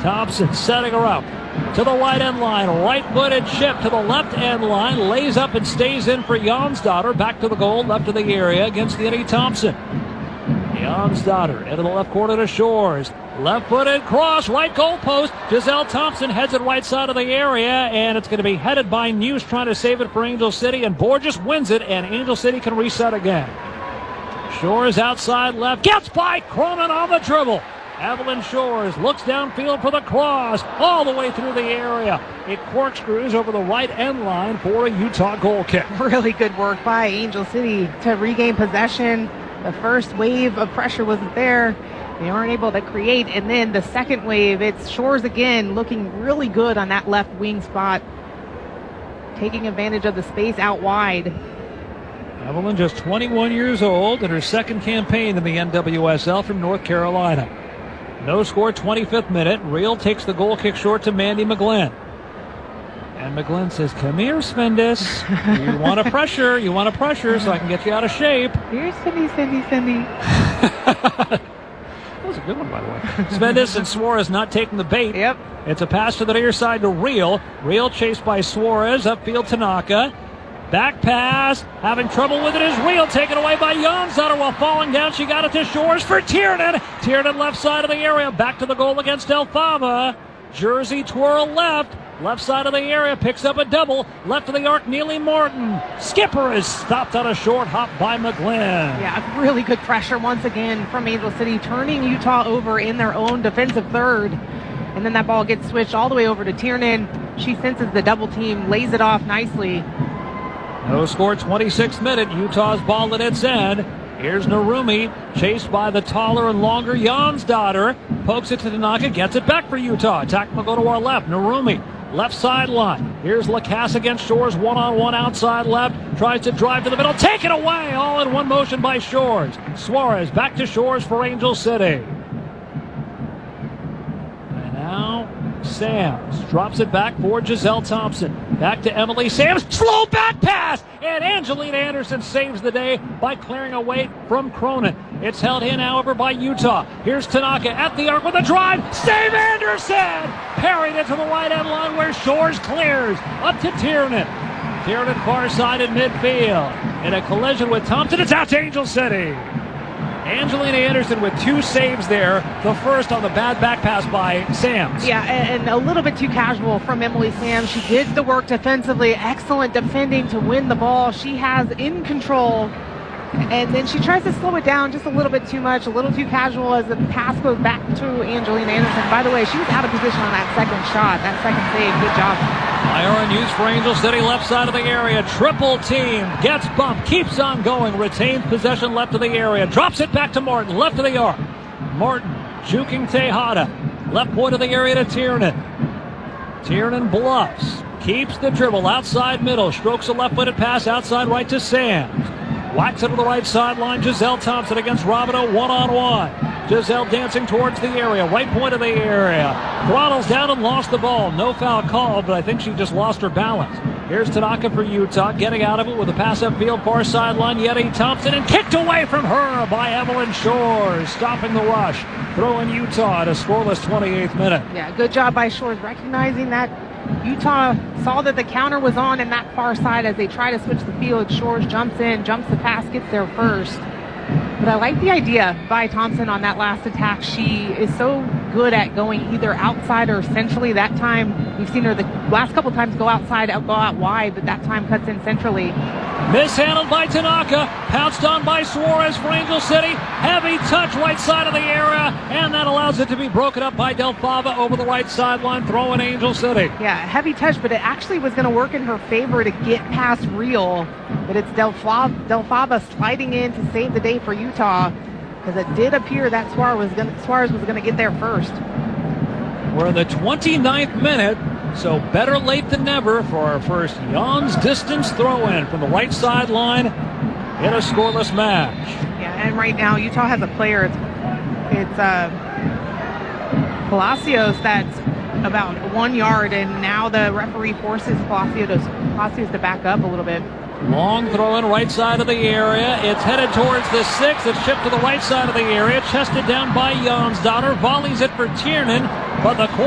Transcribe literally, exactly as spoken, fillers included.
Thompson setting her up to the right end line. Right-footed chip to the left end line. Lays up and stays in for Jonsdottir. Back to the goal, left of the area against Jenny Thompson. Jonsdottir into the left corner to Shores. Left-footed cross, right goal post. Giselle Thompson heads it right side of the area, and it's going to be headed by News trying to save it for Angel City, and Borges wins it, and Angel City can reset again. Shores outside left, gets by Cronin on the dribble. Evelyn Shores looks downfield for the cross, all the way through the area. It corkscrews over the right end line for a Utah goal kick. Really good work by Angel City to regain possession. The first wave of pressure wasn't there. They aren't able to create. And then the second wave, it's Shores again looking really good on that left wing spot, taking advantage of the space out wide. Evelyn just twenty-one years old in her second campaign in the N W S L from North Carolina. No score, twenty-fifth minute. Real takes the goal kick short to Mandy McGlynn. And McGlynn says, come here, Svendis. You want to pressure. You want to pressure so I can get you out of shape. Here's Cindy, Cindy, Cindy. That was a good one, by the way. Svendis and Suarez not taking the bait. Yep. It's a pass to the near side to Real. Real chased by Suarez. Upfield Tanaka. Back pass. Having trouble with it is Real. Taken away by Jonsdottir while falling down. She got it to Shores for Tiernan. Tiernan left side of the area. Back to the goal against Delfava. Jersey twirl left. Left side of the area, picks up a double. Left of the arc, Neely Martin. Skipper is stopped on a short hop by McGlynn. Yeah, really good pressure once again from Angel City, turning Utah over in their own defensive third. And then that ball gets switched all the way over to Tiernan. She senses the double team, lays it off nicely. No score, twenty-sixth minute. Utah's ball at its end. Here's Narumi, chased by the taller and longer Jonsdottir. Pokes it to Tanaka, gets it back for Utah. Attack will go to our left. Narumi. Left sideline. Here's Lacasse against Shores. One-on-one outside left. Tries to drive to the middle. Taken away. All in one motion by Shores. Suarez back to Shores for Angel City. And now Sams drops it back for Giselle Thompson. Back to Emily Sams. Slow back pass. And Angelina Anderson saves the day by clearing away from Cronin. It's held in, however, by Utah. Here's Tanaka at the arc with a drive. Save Anderson! Parried it to the right end line where Shores clears. Up to Tiernan. Tiernan far side in midfield. In a collision with Thompson, it's out to Angel City. Angelina Anderson with two saves there. The first on the bad back pass by Sams. Yeah, and a little bit too casual from Emily Sams. She did the work defensively. Excellent defending to win the ball. She has in control. And then she tries to slow it down just a little bit too much, a little too casual as the pass goes back to Angelina Anderson. By the way, she was out of position on that second shot, that second save. Good job. Iron used for Angel City, left side of the area. Triple team, gets bumped, keeps on going, retains possession left of the area. Drops it back to Martin, left of the arc. Martin juking Tejada. Left point of the area to Tiernan. Tiernan bluffs, keeps the dribble outside middle, strokes a left-footed pass outside right to Sams. Whacks it to the right sideline. Giselle Thompson against Robino one-on-one. Giselle dancing towards the area. Right point of the area. Throttles down and lost the ball. No foul called, but I think she just lost her balance. Here's Tanaka for Utah. Getting out of it with a pass upfield. Far sideline. Jenny Thompson. And kicked away from her by Evelyn Shores. Stopping the rush. Throwing Utah at a scoreless twenty-eighth minute. Yeah, good job by Shores recognizing that Utah saw that the counter was on in that far side as they try to switch the field. Shores jumps in, jumps the pass, gets there first. But I like the idea by Thompson on that last attack. She is so good at going either outside or centrally. That time, we've seen her the last couple times go outside, go out wide, but that time cuts in centrally. Mishandled by Tanaka, pounced on by Suarez for Angel City. Heavy touch right side of the area, and that allows it to be broken up by Delfava over the right sideline, throwing Angel City. Yeah, heavy touch, but it actually was going to work in her favor to get past Real. But it's Delfava, Delfava sliding in to save the day for Utah, because it did appear that Suarez was going Suarez was going to get there first. We're in the twenty-ninth minute. So better late than never for our first Jans distance throw-in from the right sideline in a scoreless match. Yeah, and right now Utah has a player. It's, it's uh, Palacios that's about one yard, and now the referee forces Palacios to, Palacios to back up a little bit. Long throw-in right side of the area. It's headed towards the six. It's shipped to the right side of the area. Chested down by Jonsdottir. Volleys it for Tiernan, but the